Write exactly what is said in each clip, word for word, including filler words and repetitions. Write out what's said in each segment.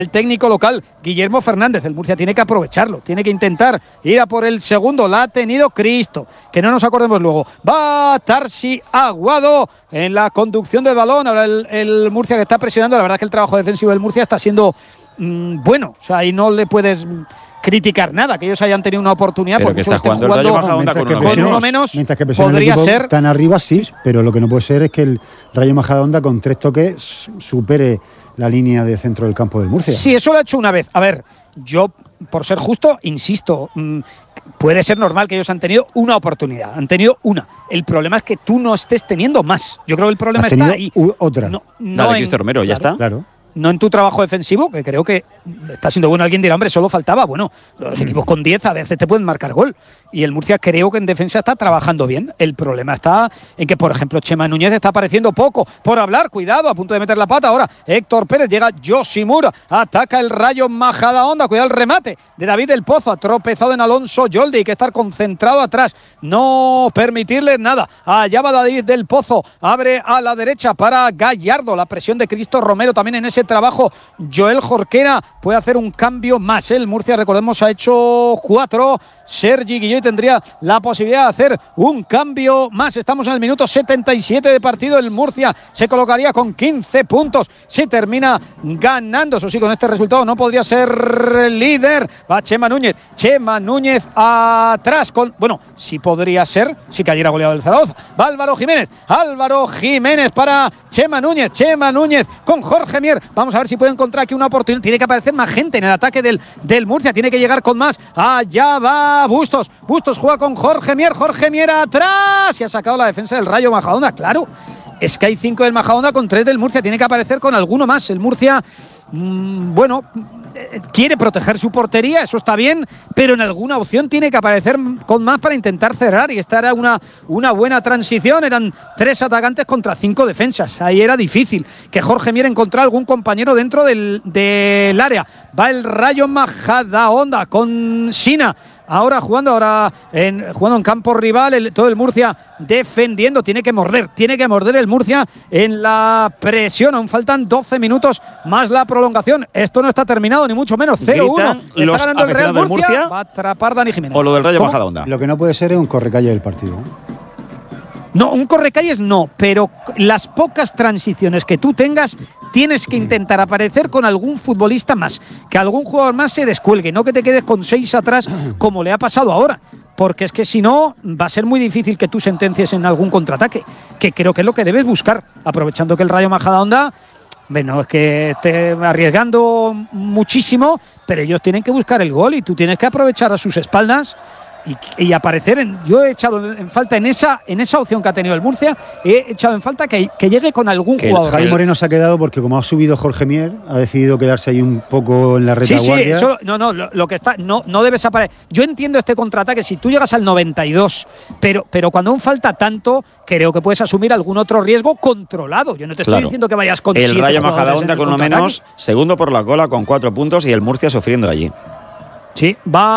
El técnico local, Guillermo Fernández. El Murcia tiene que aprovecharlo, tiene que intentar ir a por el segundo. La ha tenido Cristo, que no nos acordemos luego. Va Tarsi Aguado en la conducción del balón. Ahora el, el Murcia que está presionando. La verdad es que el trabajo defensivo del Murcia está siendo mmm, bueno. O sea, ahí no le puedes criticar nada, que ellos hayan tenido una oportunidad. Pero que está jugando, jugando el Rayo Majadahonda con, con uno menos. Mientras que podría ser tan arriba, sí, sí, pero lo que no puede ser es que el Rayo Majadahonda con tres toques supere la línea de centro del campo del Murcia. Sí, eso lo ha hecho una vez. A ver, yo, por ser justo, insisto, mmm, puede ser normal que ellos han tenido una oportunidad, han tenido una. El problema es que tú no estés teniendo más. Yo creo que el problema ¿Has está ahí. Otra. No, no la de Cristo Romero, ya claro, está. Claro. No en tu trabajo defensivo, que creo que está siendo bueno. Alguien dirá, hombre, solo faltaba. Bueno, los equipos con diez a veces te pueden marcar gol. Y el Murcia creo que en defensa está trabajando bien. El problema está en que, por ejemplo, Chema Núñez está apareciendo poco por hablar. Cuidado, a punto de meter la pata. Ahora Héctor Pérez, llega Yoshimura, ataca el Rayo Majadahonda. Cuidado el remate de David del Pozo. Ha tropezado en Alonso Yoldi. Hay que estar concentrado atrás. No permitirle nada. Allá va David del Pozo. Abre a la derecha para Gallardo. La presión de Cristo Romero también en ese trabajo. Joel Jorquera puede hacer un cambio más. El Murcia, recordemos, ha hecho cuatro. Sergi Guilloy tendría la posibilidad de hacer un cambio más. Estamos en el minuto setenta y siete de partido. El Murcia se colocaría con quince puntos si termina ganando. Eso sí, con este resultado no podría ser líder. Va Chema Núñez. Chema Núñez atrás con... Bueno, sí podría ser si cayera goleado el Zaragoza. Va Álvaro Jiménez. Álvaro Jiménez para Chema Núñez. Chema Núñez con Jorge Mier. Vamos a ver si puede encontrar aquí una oportunidad. Tiene que aparecer más gente en el ataque del, del Murcia. Tiene que llegar con más. Allá va Bustos. Bustos juega con Jorge Mier. Jorge Mier atrás. Y ha sacado la defensa del Rayo Majadahonda. Claro, es que hay cinco del Majadahonda con tres del Murcia. Tiene que aparecer con alguno más. El Murcia, mmm, bueno, eh, quiere proteger su portería. Eso está bien. Pero en alguna opción tiene que aparecer con más para intentar cerrar. Y esta era una, una buena transición. Eran tres atacantes contra cinco defensas. Ahí era difícil que Jorge Mier encontrara algún compañero dentro del, del área. Va el Rayo Majadahonda con Sina. Ahora jugando, ahora en, jugando en campo rival, el, todo el Murcia defendiendo. Tiene que morder, tiene que morder el Murcia en la presión. Aún faltan doce minutos más la prolongación. Esto no está terminado, ni mucho menos. cero uno. Está ganando el Real Murcia. Murcia. Va a atrapar Dani Jiménez. O lo del Rayo Majadahonda. Lo que no puede ser es un correcalle del partido. No, un correcalles no, pero las pocas transiciones que tú tengas tienes que intentar aparecer con algún futbolista más, que algún jugador más se descuelgue, no que te quedes con seis atrás como le ha pasado ahora, porque es que si no va a ser muy difícil que tú sentencies en algún contraataque, que creo que es lo que debes buscar, aprovechando que el Rayo Majadahonda, bueno, es que esté arriesgando muchísimo, pero ellos tienen que buscar el gol y tú tienes que aprovechar a sus espaldas. Y, y aparecer en, yo he echado en falta en esa en esa opción que ha tenido el Murcia, he echado en falta que, que llegue con algún que jugador. Javi Moreno se ha quedado porque como ha subido Jorge Mier, ha decidido quedarse ahí un poco en la retaguardia. Sí, sí, eso, no, no, lo, lo que está, no, no debes aparecer. Yo entiendo este contraataque si tú llegas al noventa y dos, pero, pero cuando aún falta tanto, creo que puedes asumir algún otro riesgo controlado. Yo no te estoy claro. diciendo que vayas con el Rayo Majadahonda con uno menos, contraataque. Segundo por la cola con cuatro puntos y el Murcia sufriendo allí. Sí,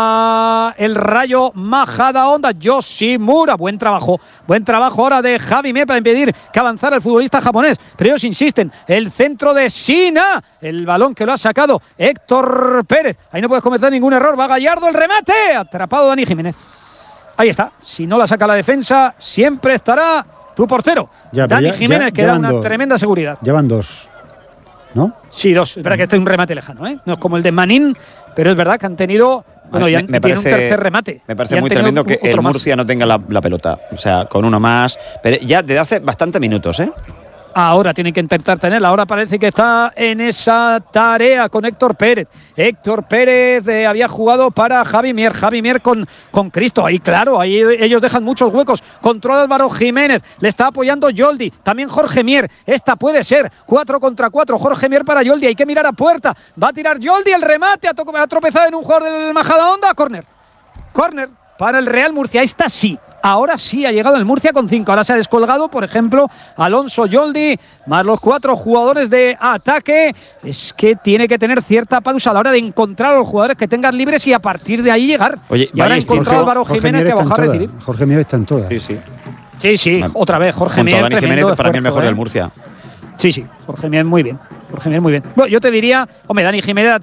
va el Rayo Majadahonda, Yoshimura, buen trabajo, buen trabajo ahora de Javi Mier para impedir que avanzara el futbolista japonés, pero ellos insisten, el centro de Sina, el balón que lo ha sacado Héctor Pérez, ahí no puedes cometer ningún error, va Gallardo, el remate, atrapado Dani Jiménez, ahí está, si no la saca la defensa, siempre estará tu portero, ya, Dani ya, Jiménez, ya, que da una dos. tremenda seguridad. Ya van dos, ¿no? Sí, dos. Es verdad que este es un remate lejano, ¿eh? No es como el de Manín, pero es verdad que han tenido. Bueno, ya me, me tiene parece, un tercer remate. Me parece muy tremendo que el Murcia no tenga la, la pelota. O sea, con uno más. Pero ya desde hace bastantes minutos, ¿eh? Ahora tiene que intentar tenerla. Ahora parece que está en esa tarea con Héctor Pérez. Héctor Pérez eh, había jugado para Javi Mier. Javi Mier con, con Cristo. Ahí, claro, ahí ellos dejan muchos huecos. Controla Álvaro Jiménez. Le está apoyando Yoldi. También Jorge Mier. Esta puede ser. Cuatro contra cuatro. Jorge Mier para Yoldi. Hay que mirar a puerta. Va a tirar Yoldi. El remate. Ha, ha tropezado en un jugador del Majadahonda. Córner. Córner para el Real Murcia. Esta sí. Ahora sí ha llegado el Murcia con cinco. Ahora se ha descolgado, por ejemplo, Alonso Yoldi, más los cuatro jugadores de ataque. Es que tiene que tener cierta pausa a la hora de encontrar a los jugadores que tengan libres y a partir de ahí llegar. Oye, y ahora ha encontrado Álvaro Jiménez que baja a recibir. Jorge Mier está en todas. Sí, sí. Sí, sí, otra vez. Jorge Junto Mier. a Dani Jiménez, para mí el mejor ¿eh? del Murcia. Sí, sí, Jorge Mier muy bien. Por Jiménez muy bien. Bueno, yo te diría, hombre, Dani Jiménez